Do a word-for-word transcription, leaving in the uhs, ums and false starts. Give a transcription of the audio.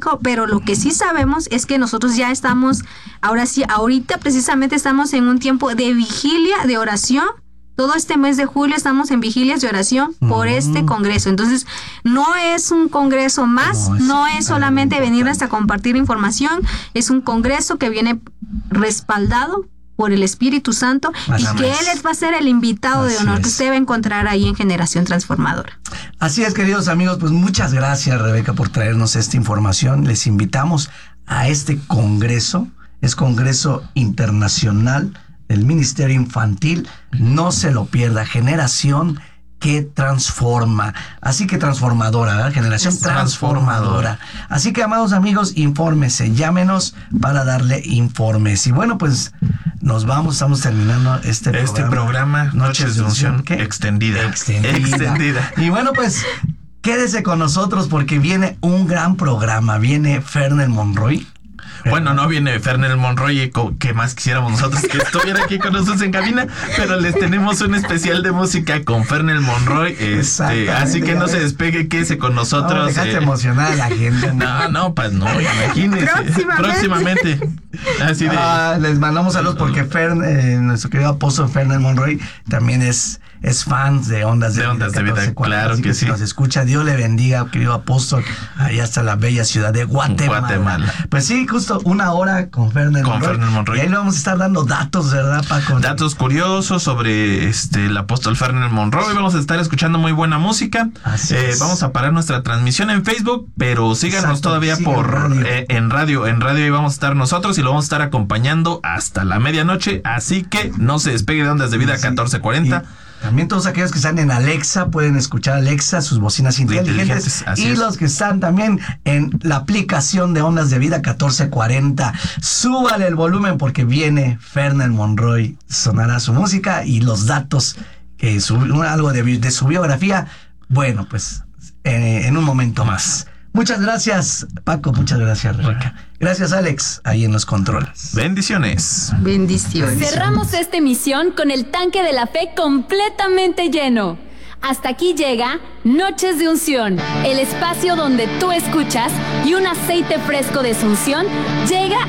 México, pero lo que sí sabemos es que nosotros ya estamos, ahora sí, ahorita precisamente estamos en un tiempo de vigilia, de oración. Todo este mes de julio estamos en vigilias de oración por mm. este congreso. Entonces, no es un congreso más, no es, no es solamente venir hasta compartir información, es un congreso que viene respaldado por el Espíritu Santo Más y que Él va a ser el invitado Así de honor es. que usted va a encontrar ahí en Generación Transformadora. Así es, queridos amigos, pues muchas gracias, Rebeca, por traernos esta información. Les invitamos a este congreso, es Congreso Internacional del Ministerio Infantil. No se lo pierda, Generación que transforma, así que transformadora, ¿verdad? Generación transformadora. Así que, amados amigos, infórmese, llámenos para darle informes. Y bueno, pues nos vamos, estamos terminando este programa. Este programa, Noches de Unción extendida. extendida. Extendida. Y bueno, pues quédese con nosotros porque viene un gran programa. Viene Fernel Monroy. Bueno, no viene Fernel Monroy, que más quisiéramos nosotros que estuviera aquí con nosotros en cabina, pero les tenemos un especial de música con Fernel Monroy, este, así que no se despegue, quédese con nosotros. No, dejaste eh, emocionar a la gente. No, no, pues no, imagínense. Próximamente. Próximamente. Así de. Ah, les mandamos saludos porque Fern, eh, nuestro querido apóstol Fernel Monroy también es es fan de Ondas de, de Ondas de Vida, de vida claro que, que sí. Nos escucha, Dios le bendiga, querido apóstol, ahí hasta la bella ciudad de Guatemala. Guatemala. Pues sí, justo una hora con Fernel con Monroy. Fernel Monroy. Y ahí le vamos a estar dando datos, ¿verdad, Paco? Datos curiosos sobre este el apóstol Fernel Monroy. Vamos a estar escuchando muy buena música. Así eh, es. Vamos a parar nuestra transmisión en Facebook, pero síganos Exacto, todavía sigue por en radio. Eh, en radio. En radio ahí vamos a estar nosotros y lo vamos a estar acompañando hasta la medianoche. Así que no se despegue de Ondas de Vida sí. catorce cuarenta. Y también todos aquellos que están en Alexa pueden escuchar Alexa, sus bocinas inteligentes. inteligentes y es. los que están también en la aplicación de Ondas de Vida catorce cuarenta. Súbale el volumen porque viene Fernel Monroy. Sonará su música y los datos, que su, algo de, de su biografía. Bueno, pues eh, en un momento más. Muchas gracias, Paco. Muchas gracias, Rebeca. Gracias, Alex, ahí en los controles. Bendiciones. Bendiciones. Cerramos esta emisión con el tanque de la fe completamente lleno. Hasta aquí llega Noches de Unción, el espacio donde tú escuchas y un aceite fresco de unción llega